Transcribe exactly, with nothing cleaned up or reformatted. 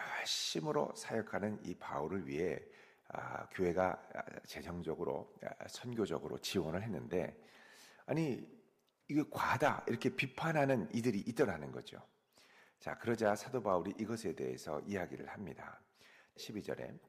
열심으로 사역하는 이 바울을 위해 아, 교회가 재정적으로 선교적으로 지원을 했는데 아니 이거 과하다 이렇게 비판하는 이들이 있더라는 거죠. 자, 그러자 사도 바울이 이것에 대해서 이야기를 합니다. 십이 절에